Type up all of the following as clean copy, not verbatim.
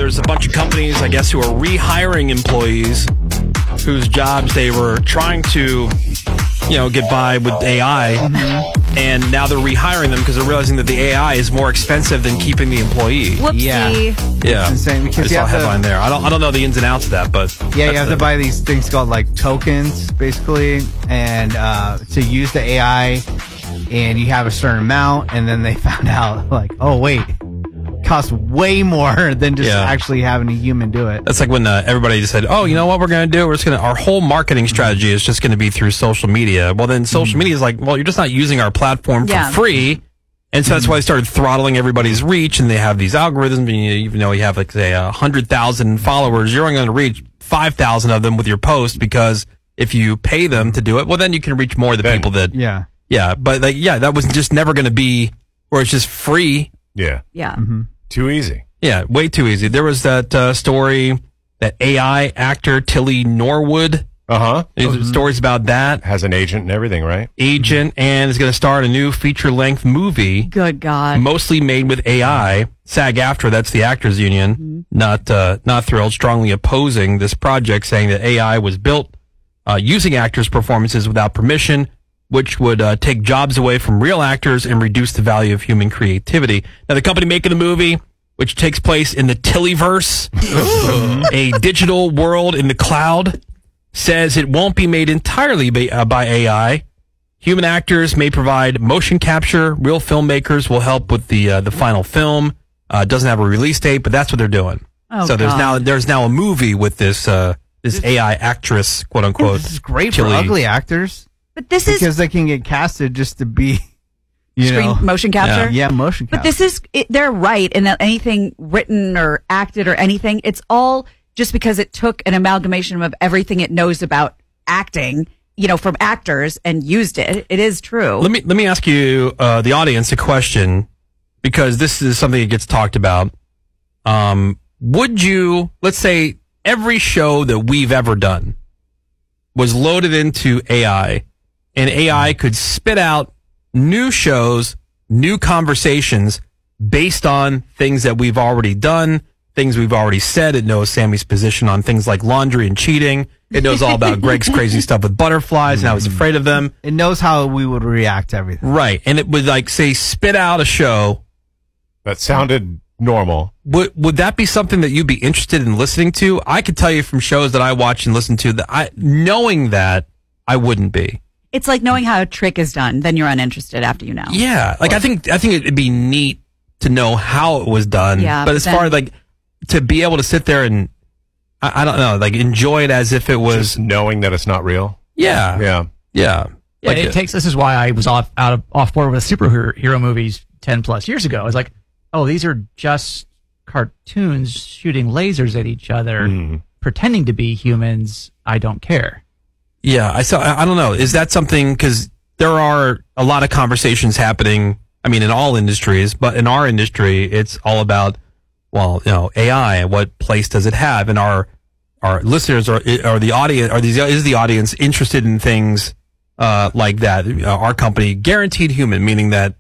there's a bunch of companies, I guess, who are rehiring employees whose jobs they were trying to, get by with AI. Mm-hmm. And now they're rehiring them because they're realizing that the AI is more expensive than keeping the employee. Whoopsie. Yeah. It's insane because I saw a headline there. I don't know the ins and outs of that, but you have to buy these things called like tokens, basically, and to use the AI, and you have a certain amount, and then they found out like, oh wait, it costs way more than just actually having a human do it. That's like when everybody just said, oh, you know what we're going to do? Our whole marketing strategy is just going to be through social media. Well, then social media is like, well, you're just not using our platform for free. And so that's why they started throttling everybody's reach, and they have these algorithms. And even though you have, like, say, 100,000 followers, you're only going to reach 5,000 of them with your post, because if you pay them to do it, well, then you can reach more of the people that... Yeah, but, that was just never going to be where it's just free. Yeah. Yeah. Mm-hmm. Too easy. Yeah, way too easy. There was that story, that AI actor Tilly Norwood. There's stories about that. Has an agent and everything, right? Agent, and is going to star in a new feature-length movie. Good God. Mostly made with AI. SAG-AFTRA, that's the actors union, not thrilled, strongly opposing this project, saying that AI was built using actors' performances without permission, which would take jobs away from real actors and reduce the value of human creativity. Now, the company making the movie, which takes place in the Tillyverse, a digital world in the cloud, says it won't be made entirely by AI. Human actors may provide motion capture. Real filmmakers will help with the final film. Doesn't have a release date, but that's what they're doing. Oh, so God. there's now a movie with this AI actress, quote unquote. This is great Tilly. for ugly actors. But this because they can get casted just to be, motion capture. Yeah, motion capture. But this is they're right in that anything written or acted or anything, it's all just because it took an amalgamation of everything it knows about acting, from actors, and used it. It is true. Let me ask you, the audience, a question, because this is something that gets talked about. Would you, let's say, every show that we've ever done was loaded into AI, and AI could spit out new shows, new conversations based on things that we've already done, things we've already said. It knows Sammy's position on things like laundry and cheating. It knows all about Greg's crazy stuff with butterflies and how he's afraid of them. It knows how we would react to everything. Right. And it would, say, spit out a show that sounded normal. Would that be something that you'd be interested in listening to? I could tell you from shows that I watch and listen to that knowing that I wouldn't be. It's like knowing how a trick is done, then you're uninterested after you know. Yeah. I think it'd be neat to know how it was done. Yeah, but as far as to be able to sit there and I don't know, enjoy it as if it was just knowing that it's not real. Yeah. This is why I was off board with superhero movies 10 plus years ago. I was like, oh, these are just cartoons shooting lasers at each other, pretending to be humans. I don't care. Yeah, I don't know. Is that something, because there are a lot of conversations happening, in all industries, but in our industry, it's all about, AI, what place does it have? And our listeners are the audience, is the audience interested in things like that? Our company, Guaranteed Human, meaning that,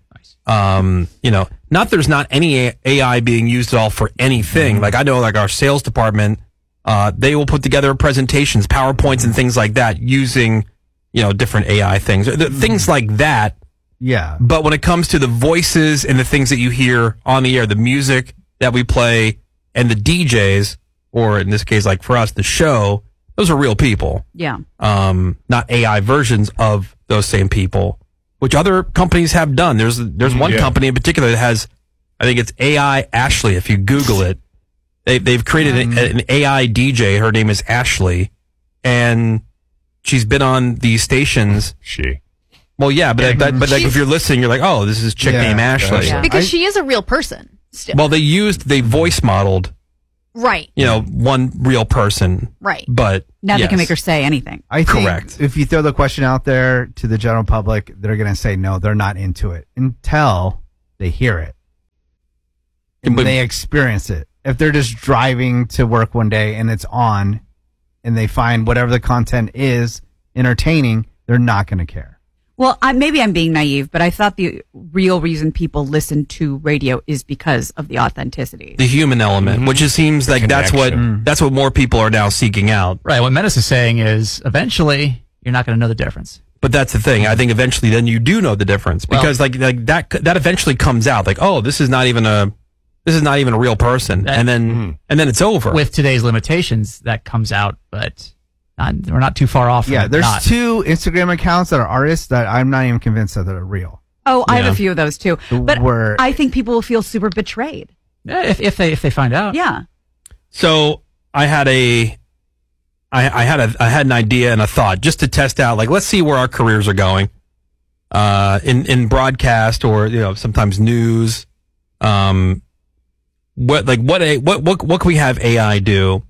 there's not any AI being used at all for anything. I know, our sales department, they will put together presentations, PowerPoints, and things like that using, different AI things, things like that. Yeah. But when it comes to the voices and the things that you hear on the air, the music that we play and the DJs, or in this case, for us, the show, those are real people. Yeah. Not AI versions of those same people, which other companies have done. There's one company in particular that has, I think it's AI Ashley. If you Google it, they've created an AI DJ. Her name is Ashley, and she's been on these stations. Well, yeah, but if you're listening, you're like, oh, this is a chick named Ashley. Yeah. Because she is a real person still. Well, they voice modeled. Right. One real person. Right. But now they can make her say anything. I think Correct. If you throw the question out there to the general public, they're going to say no, they're not into it until they hear it. And they experience it. If they're just driving to work one day and it's on and they find whatever the content is entertaining, they're not going to care. Well, maybe I'm being naive, but I thought the real reason people listen to radio is because of the authenticity. The human element, which it seems like that's what more people are now seeking out. Right. What Menace is saying is eventually you're not going to know the difference. But that's the thing. I think eventually then you do know the difference because like that eventually comes out like, oh, this is not even a real person. And then it's over. With today's limitations, that comes out, but we're not too far off. Yeah, there's 2 Instagram accounts that are artists that I'm not even convinced that they're real. Oh, I have a few of those too. But Where- I think people will feel super betrayed. Yeah, if they find out. Yeah. So I had an idea and a thought just to test out, like, let's see where our careers are going, in broadcast or, sometimes news. What can we have AI do?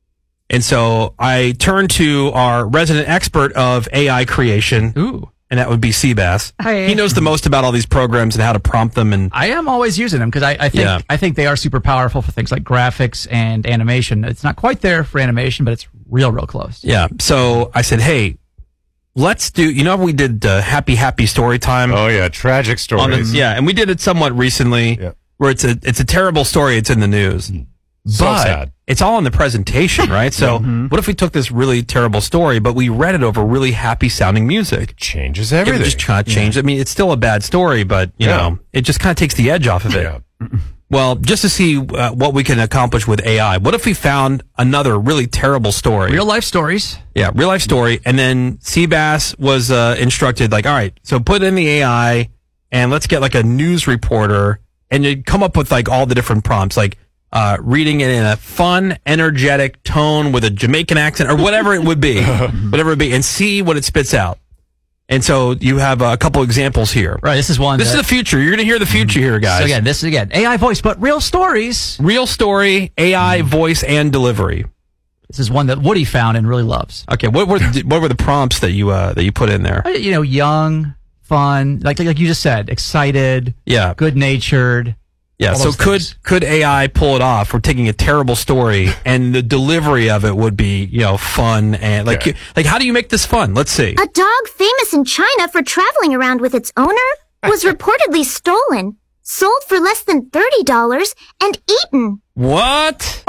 And so I turned to our resident expert of AI creation. Ooh. And that would be Seabass. Hi. He knows the most about all these programs and how to prompt them. And I am always using them because I think they are super powerful for things like graphics and animation. It's not quite there for animation, but it's real close. yeah. So I said, hey, let's do, we did happy story time. Oh yeah, tragic stories. And we did it somewhat recently where it's a terrible story. It's in the news. So But sad. it's all in the presentation, right? So what if we took this really terrible story, but we read it over really happy sounding music? Changes It everything. would just kind of change. I mean, it's still a bad story, but you know, it just kind of takes the edge off of it. Yeah. Well, just to see what we can accomplish with AI, what if we found another really terrible story? Real life stories. Yeah, real life story. And then Seabass was instructed, like, all right, so put in the AI and let's get like a news reporter and you come up with like all the different prompts, like reading it in a fun, energetic tone with a Jamaican accent or whatever it would be, and see what it spits out. And so you have a couple examples here. Right. This is one. This is the future. You're going to hear the future here, guys. So this is AI voice, but real stories. Real story, AI voice and delivery. This is one that Woody found and really loves. Okay, what were the prompts that you put in there? Young, fun, like you just said, excited, Yeah, good natured. yeah. all So those could AI pull it off? We're taking a terrible story and the delivery of it would be fun and like how do you make this fun? Let's see. A dog famous in China for traveling around with its owner was reportedly stolen, sold for less than $30, and eaten. What?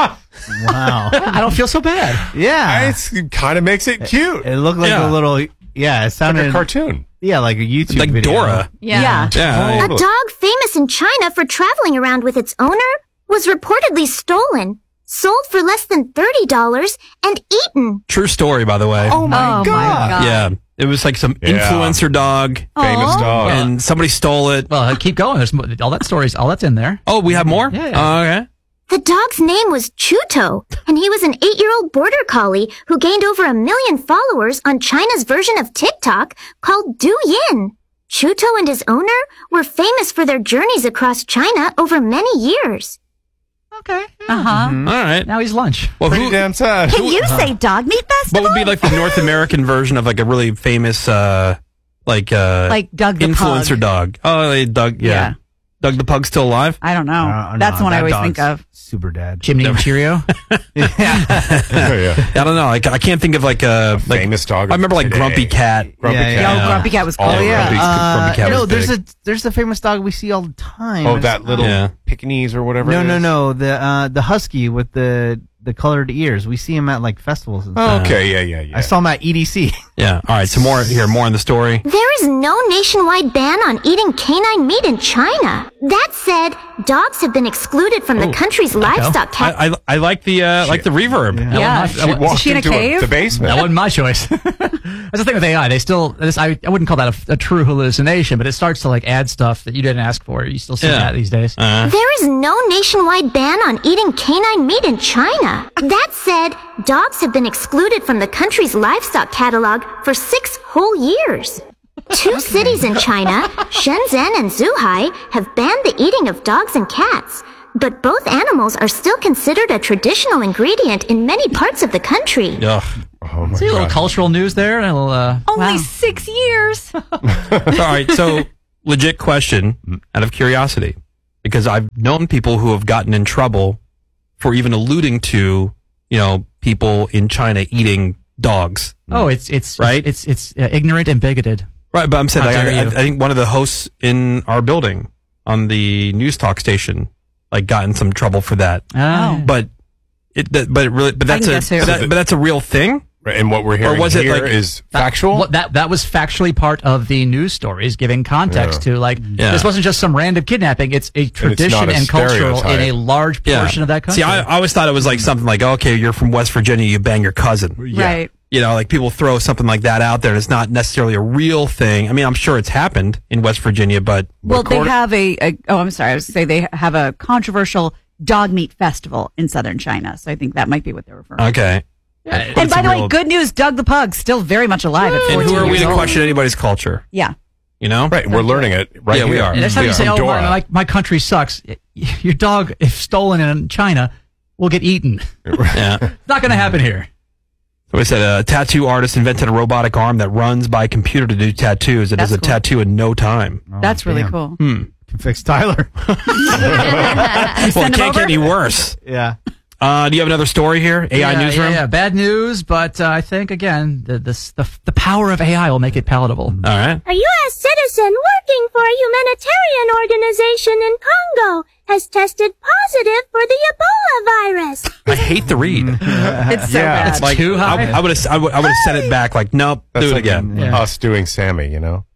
Wow. I don't feel so bad. Yeah. It kind of makes it cute. It looked like Yeah. a little, it sounded like a cartoon. Yeah, like a YouTube Like video. Dora. Yeah. Yeah. A dog famous in China for traveling around with its owner was reportedly stolen, sold for less than $30, and eaten. True story, by the way. Oh my god. Yeah. It was like some influencer dog Famous dog. and somebody stole it. Well, keep going. There's all that's in there. Oh, we have more? Yeah. Oh, okay. The dog's name was Chuto, and he was an 8-year-old border collie who gained over 1 million followers on China's version of TikTok called Douyin. Chuto and his owner were famous for their journeys across China over many years. Okay. Uh-huh. All right. Now he's lunch. Well, Pretty damn sad. Can you say dog meat what festival? would be like the North American version of like a really famous like Doug the influencer Pug. dog? Oh, Doug. Yeah. Doug the Pug's still alive? I don't know. No, That's the one I that always dog's think of. Super dad. Jimmy and Cheerio. Oh, yeah. I don't know. I can't think of like a famous dog. I remember like today. Grumpy Cat. Grumpy Yeah, Cat. yeah. Oh, Grumpy Cat was cool. Oh, Oh yeah. Grumpy Cat was big. There's a famous dog we see all the time. Oh, that little Yeah. Pekingese or whatever. No, it no, is. no. The husky with the colored ears. We see him at like festivals and stuff. Oh, okay, yeah. I saw him at EDC. Yeah. All right. So more on the story. There is no nationwide ban on eating canine meat in China. That said, dogs have been excled from the country's livestock category. I like the reverb. Yeah. She Is walked she in a into cave? the basement. That wasn't my choice. That's the thing with AI. They still, I wouldn't call that a true hallucination, but it starts to like add stuff that you didn't ask for. You still see that these days. There is no nationwide ban on eating canine meat in China. That said, dogs have been excluded from the country's livestock catalog for 6 whole years. 2 cities in China, Shenzhen and Zhuhai, have banned the eating of dogs and cats. But both animals are still considered a traditional ingredient in many parts of the country. Ugh. Oh my See a little God. cultural news there. And a little, Only 6 years. All right. So legit question out of curiosity, because I've known people who have gotten in trouble for even alluding to, people in China eating dogs. it's Right? It's ignorant and bigoted. Right, but I'm saying How like, dare I you. think one of the hosts in our building on the news talk station like got in some trouble for that. Oh. But that's can guess who. but that's a real thing. Right, and what we're hearing was it here like- is factual. That was factually part of the news stories, giving context to this wasn't just some random kidnapping. It's a tradition not a and cultural in stereotype. a large portion of that country. See, I always thought it was like something like, okay, you're from West Virginia, you bang your cousin. Right. You know, like people throw something like that out there, and it's not necessarily a real thing. I mean, I'm sure it's happened in West Virginia, but Well, they have I'm sorry, I was going to say they have a controversial dog meat festival in southern China. So I think that might be what they're referring to. okay. And by the way, good news, Doug the Pug, still very much alive at 14 And who are we years to old. question anybody's culture? Yeah. You know? Right, we're learning it right Yeah, here. we are. And next time you say, From "Oh, Dora. my country sucks," your dog, if stolen in China, will get eaten. Yeah. It's not going to happen here. So we said a tattoo artist invented a robotic arm that runs by computer to do tattoos. It does a That's cool. tattoo in no time. That's really damn. cool. Can fix Tyler. Well, it Send him can't over? get any worse. Yeah. Do you have another story here? AI newsroom? Yeah, bad news, but I think, again, the power of AI will make it palatable. All right. A U.S. citizen working for a humanitarian organization in Congo has tested positive for the Ebola virus. I hate the read. It's so Yeah. bad. It's too high. I would have sent it back like, nope, That's do it like again. us doing Sammy, you know?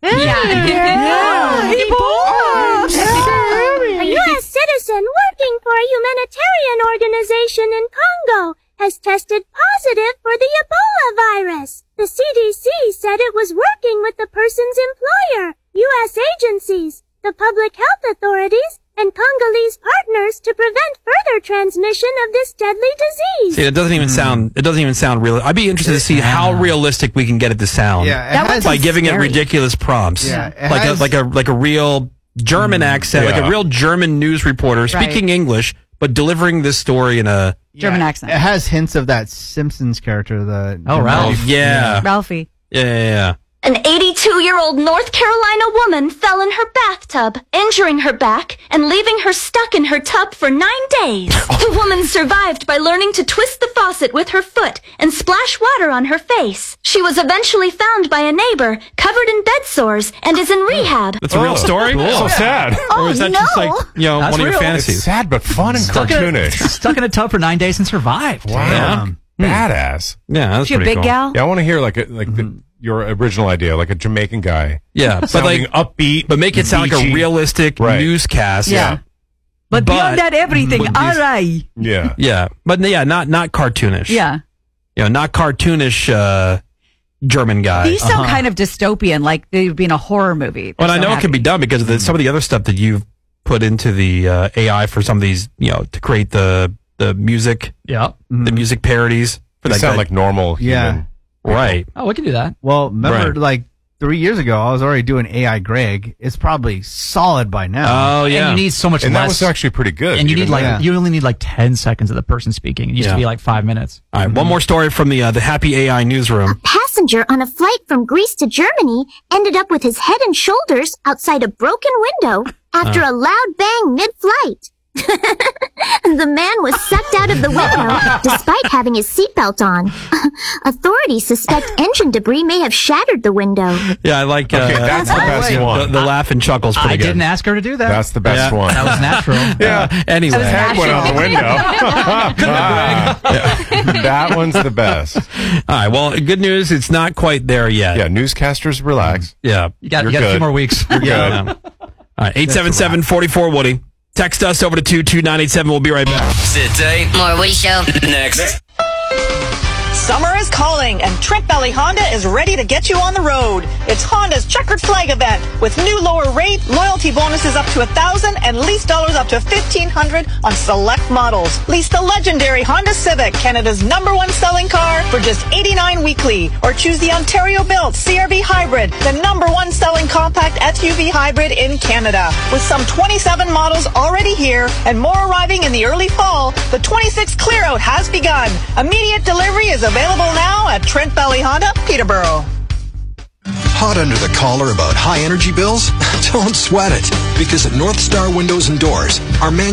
A U.S. citizen working for a humanitarian organization in Congo has tested positive for the Ebola virus. The CDC said it was working with the person's employer, U.S. agencies, the public health authorities, and Congolese partners to prevent further transmission of this deadly disease. See, it doesn't even sound real. I'd be interested to see how realistic we can get it to sound. Yeah. It That has, By giving it scary. ridiculous prompts. Yeah, it like has- a real German accent, like yeah. a real German news reporter speaking English, but delivering this story in a German accent. It has hints of that Simpsons character. Ralph. yeah. Ralphie. Yeah. An 82-year-old North Carolina woman fell in her bathtub, injuring her back and leaving her stuck in her tub for 9 days. The woman survived by learning to twist the faucet with her foot and splash water on her face. She was eventually found by a neighbor, covered in bed sores, and is in rehab. That's a real story? So sad. Or is that just like, That's one of your real. It's fantasies? sad but fun and cartoonish. Stuck in a tub for 9 days and survived. Wow. Badass. Yeah, that's Is she a pretty big cool. gal? Yeah, I want to hear your original idea, like a Jamaican guy. Yeah, but Sounding upbeat, but make it sound like a beachy. realistic Right. newscast. Yeah. But beyond that, everything. but All these- right. Yeah. Yeah, but yeah, not cartoonish. Yeah. You know, not cartoonish German guy. These sound kind of dystopian, like they would be in a horror movie. Well, They're I so know it can be happy. done because of some of the other stuff that you've put into the AI for some of these, to create the music, Yeah. the music parodies. For They that sound guy. like normal Yeah. human. Right. Oh, we can do that. Well, remember, Right. like 3 years ago, I was already doing AI Greg. It's probably solid by now. Oh, yeah. And you need so much And less. that was actually pretty good. and you even need like then. you only need like 10 seconds of the person speaking. It used to Yeah. be like 5 minutes. All right. One more story from the Happy AI newsroom. Passenger on a flight from Greece to Germany ended up with his head and shoulders outside a broken window after a loud bang mid-flight. The man was sucked out of the window despite having his seatbelt on. Authorities suspect engine debris may have shattered the window. Yeah, I like. Okay, that's the best the, one. the laugh and chuckles pretty I good. didn't ask her to do that. That's the best Yeah. one. That was natural. Yeah. Anyway, Head went out the window. That one's the best. all right. Well, good news. It's not quite there yet. Yeah, newscasters, relax. Yeah. You got You're a few good. more weeks. You're good. Yeah. All right. 877-44 Woody. Text us over to 22987. We'll be right back. Sit tight. More Woody Show. Next. Summer is calling, and Trent Valley Honda is ready to get you on the road. It's Honda's Checkered Flag event with new lower rate, loyalty bonuses up to $1,000, and lease dollars up to $1,500 on select models. Lease the legendary Honda Civic, Canada's #1 selling car, for just $89 weekly, or choose the Ontario-built CRV Hybrid, the #1 selling compact SUV hybrid in Canada. With some 27 models already here and more arriving in the early fall, the 26 clear-out has begun. Immediate delivery is available now at Trent Valley Honda, Peterborough. Hot under the collar about high energy bills? Don't sweat it, because at North Star Windows and Doors, our